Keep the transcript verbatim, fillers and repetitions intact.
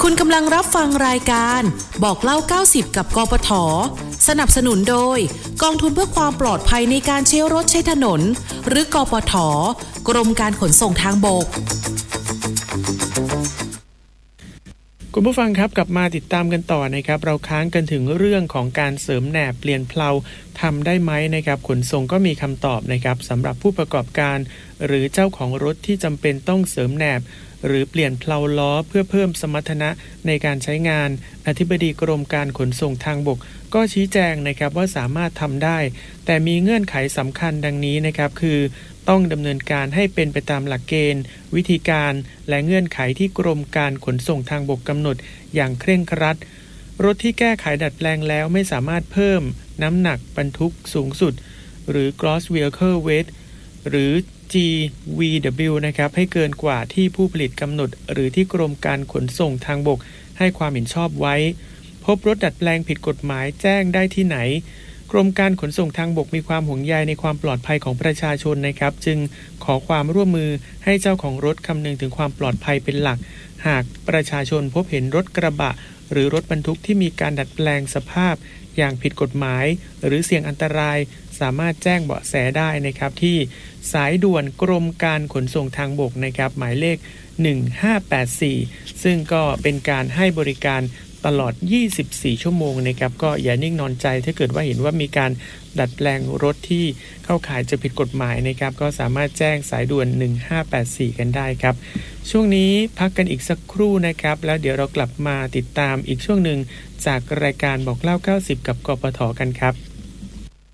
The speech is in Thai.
คุณกำลังรับฟังรายการบอกเล่าเก้าสิบกับกปท.สนับสนุนโดยกองทุนเพื่อความปลอดภัยในการใช้รถใช้ถนนหรือกปท.กรมการขนส่งทางบกคุณผู้ฟังครับกลับมาติดตามกันต่อนะครับเราค้างกันถึงเรื่องของการเสริมแหนบเปลี่ยนเพลาทำได้ไหมนะครับขนส่งก็มีคำตอบนะครับสำหรับผู้ประกอบการหรือเจ้าของรถที่จำเป็นต้องเสริมแหนบหรือเปลี่ยนเพลาล้อเพื่อเพิ่มสมรรถนะในการใช้งานอธิบดีกรมการขนส่งทางบกก็ชี้แจงนะครับว่าสามารถทำได้แต่มีเงื่อนไขสำคัญดังนี้นะครับคือต้องดำเนินการให้เป็นไปตามหลักเกณฑ์วิธีการและเงื่อนไขที่กรมการขนส่งทางบกกำหนดอย่างเคร่งครัดรถที่แก้ไขดัดแปลงแล้วไม่สามารถเพิ่มน้ำหนักบรรทุกสูงสุดหรือ gross vehicle weight หรือ จี วี ดับเบิลยู นะครับให้เกินกว่าที่ผู้ผลิตกำหนดหรือที่กรมการขนส่งทางบกให้ความเห็นชอบไว้พบรถดัดแปลงผิดกฎหมายแจ้งได้ที่ไหนกรมการขนส่งทางบกมีความห่วงใยในความปลอดภัยของประชาชนนะครับจึงขอความร่วมมือให้เจ้าของรถคำนึงถึงความปลอดภัยเป็นหลักหากประชาชนพบเห็นรถกระบะหรือรถบรรทุกที่มีการดัดแปลงสภาพอย่างผิดกฎหมายหรือเสี่ยงอันตรายสามารถแจ้งเบาะแสได้นะครับที่สายด่วนกรมการขนส่งทางบกนะครับหมายเลขหนึ่งห้าแปดสี่ซึ่งก็เป็นการให้บริการตลอดยี่สิบสี่ชั่วโมงนะครับก็อย่านิ่งนอนใจถ้าเกิดว่าเห็นว่ามีการดัดแปลงรถที่เข้าข่ายจะผิดกฎหมายนะครับก็สามารถแจ้งสายด่วนหนึ่งห้าแปดสี่กันได้ครับช่วงนี้พักกันอีกสักครู่นะครับแล้วเดี๋ยวเรากลับมาติดตามอีกช่วงหนึ่งจากรายการบอกเล่าเก้าสิบกับกปท.กันครับ